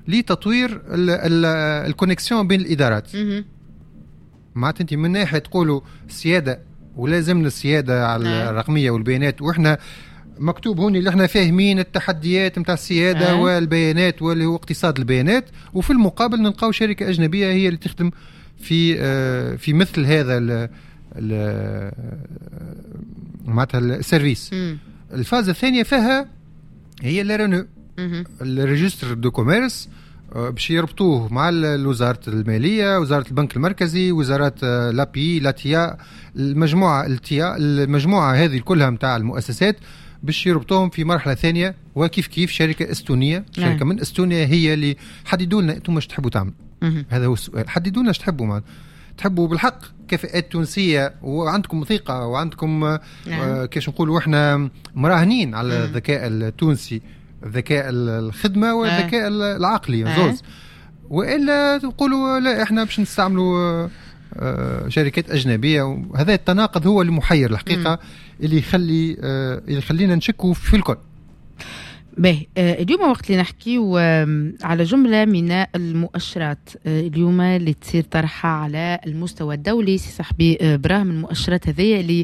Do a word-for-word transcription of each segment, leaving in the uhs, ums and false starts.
لتطوير الكونكسيون بين الادارات. معناتها انت من ناحيه تقولوا السياده ولازمنا السياده على الرقميه والبيانات، واحنا مكتوب هوني اللي احنا فاهمين التحديات نتاع السياده أه. والبيانات واللي هو اقتصاد البيانات، وفي المقابل نلقاو شركه اجنبيه هي اللي تخدم في آه في مثل هذا ال ال معناتها السيرفيس. الفازه الثانيه فيها هي لارنو الريجستر دو كوميرس، باش يربطوه مع وزاره الماليه، وزاره البنك المركزي، وزارات لابي لاتيا، المجموعه التيا المجموعه هذه كلها نتاع المؤسسات باش يربطوهم في مرحله ثانيه. وكيف كيف شركه استونيه شركه من استونيا هي اللي حددوا لنا انتم ايش تحبوا تعملوا. هذا هو السؤال، حددوا لنا ايش تحبوا معنا. تحبوا بالحق كفاءات تونسيه وعندكم ثقه وعندكم آه كيش نقولوا احنا مراهنين على الذكاء التونسي، الذكاء الخدمه والذكاء آه. العقلي زوز آه. والا تقولوا لا احنا باش نستعملوا آه شركات اجنبيه. وهذا التناقض هو اللي محير الحقيقه، م. اللي يخلي آه اللي يخلينا نشكوا في الكل. باهي اليوم وقت اللي نحكي على جملة من المؤشرات اليوم اللي تصير طرحها على المستوى الدولي، سي صاحبي براهم المؤشرات هذه اللي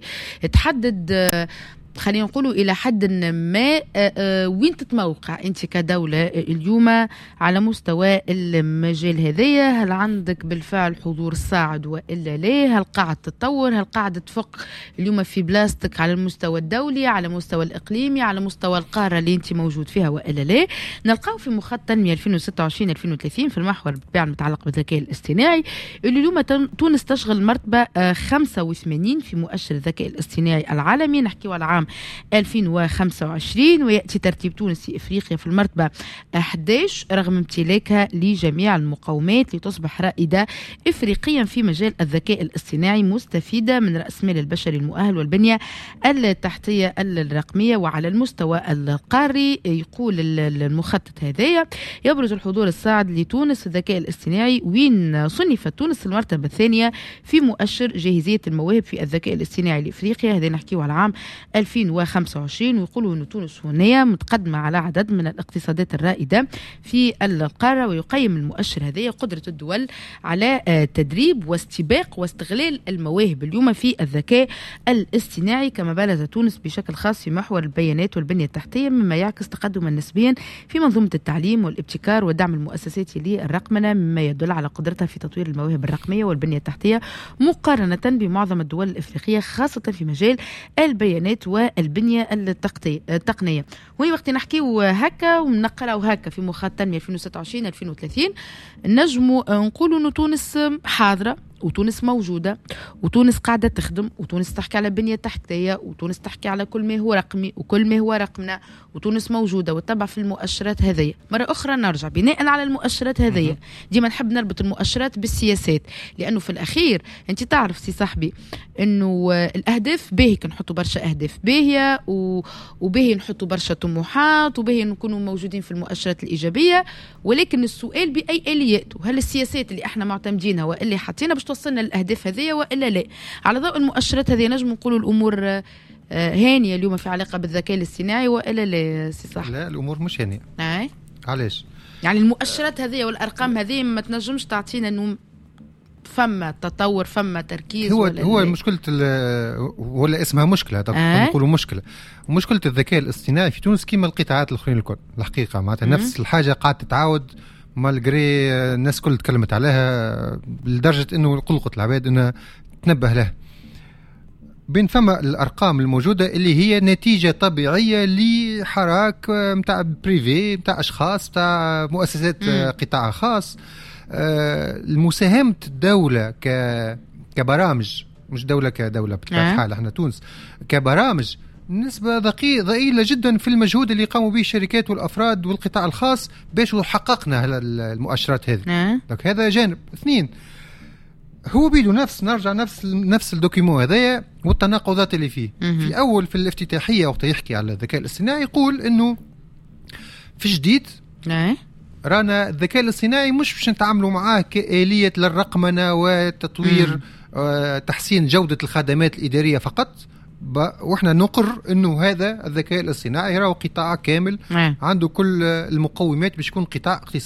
تحدد خلينا نقولوا إلى حد ما وين تتموقع أنت كدولة اليوم على مستوى المجال هذايا. هل عندك بالفعل حضور صاعد وإلا لا؟ هل قاعد تتطور؟ هل قاعد تفق اليوم في بلاستك على المستوى الدولي، على مستوى الإقليمي، على مستوى القارة اللي أنت موجود فيها وإلا لا؟ نلقاو في مخطط تنمية ألفين وستة وعشرين ألفين وثلاثين في المحور بالطبع المتعلق بالذكاء الاصطناعي اللي اليوم تونس تشغل مرتبة خمسة وثمانين في مؤشر الذكاء الاصطناعي العالمي. نحكي على عام ألفين وخمسة وعشرين، ويأتي ترتيب تونس في إفريقيا في المرتبة أحد عشر رغم امتلاكها لجميع المقومات لتصبح رائدة إفريقيا في مجال الذكاء الاصطناعي، مستفيدة من رأس مال البشري المؤهل والبنية التحتية الرقمية. وعلى المستوى القاري يقول المخطط هذايا يبرز الحضور الصاعد لتونس في الذكاء الاصطناعي، وين صنفت تونس المرتبة الثانية في مؤشر جاهزية المواهب في الذكاء الاصطناعي لإفريقيا. هذا نحكيه على عام ألفين وخمسة وعشرين، ويقولوا أن تونس هنا متقدمة على عدد من الاقتصادات الرائدة في القارة. ويقيم المؤشر هذا قدرة الدول على تدريب واستباق واستغلال المواهب اليوم في الذكاء الاصطناعي، كما بارز تونس بشكل خاص في محور البيانات والبنية التحتية، مما يعكس تقدما نسبيا في منظومة التعليم والابتكار والدعم المؤسساتي للرقمنة، مما يدل على قدرتها في تطوير المواهب الرقمية والبنية التحتية مقارنة بمعظم الدول الإفريقية، خاصة في مجال البيانات والبنية التقنية. وهي وقت نحكي هكا ونقرأ هكا في مخطط تنمية ألفين وستة وعشرين ألفين وثلاثين نجموا نقولوا أن تونس حاضرة وتونس موجودة وتونس قاعدة تخدم وتونس تحكي على بنية تحتية وتونس تحكي على كل ما هو رقمي وكل ما هو رقمنا وتونس موجودة وتتبع في المؤشرات هذه. مرة أخرى نرجع بناء على المؤشرات هذه، ديما نحب نربط المؤشرات بالسياسات، لأنه في الأخير أنت تعرف سي صاحبي أنه الأهداف باهي نحطوا برشا أهداف باهية وباهي نحطوا برشا طموحات وباهي نكونوا موجودين في المؤشرات الإيجابية، ولكن السؤال بأي آليات؟ هل السياسات اللي احنا معتمدينها واللي حاطينها باش توصلنا للأهداف هذه وإلا لا؟ على ضوء المؤشرات هذه نجم نقولوا الأمور هانية اليوم في علاقة بالذكاء الاصطناعي وإلا لا سي صح؟ لا الأمور مش هانية. آه. علاش؟ يعني المؤشرات هذه والأرقام هذه ما تنجمش تعطينا إنه فما تطور فما تركيز. هو هو مشكلة ولا اسمها مشكلة آه؟ نقولوا مشكلة مشكلة الذكاء الاصطناعي في تونس كيما القطاعات الأخرين الكل الحقيقة معناتها نفس الحاجة قاعدة تتعاود مالغري الناس كل تكلمت عليها لدرجة إنه قلقت العباد إنها تنبه لها. بين فما الأرقام الموجودة اللي هي نتيجة طبيعية لحراك متاع بريفي متاع أشخاص متاع مؤسسات م. قطاع خاص. المساهمة الدولة ك كبرامج مش دولة كدولة بطبيعة الحال احنا تونس كبرامج نسبة ضئيلة جدا في المجهود اللي قاموا به الشركات والأفراد والقطاع الخاص باش حققنا المؤشرات هذه. لك هذا جانب. اثنين هو بيدو نفس نرجع نفس نفس الدوكيمون هذايا والتناقضات اللي فيه. في أول في الافتتاحية وقت يحكي على الذكاء الاصطناعي يقول إنه في جديد رانا الذكاء الاصطناعي مش باش نتعاملوا معاه كآلية للرقمنة وتطوير تحسين جودة الخدمات الإدارية فقط، واحنا نقر انه هذا الذكاء الاصطناعي هو قطاع كامل عنده كل المقومات باش يكون قطاع اقتصادي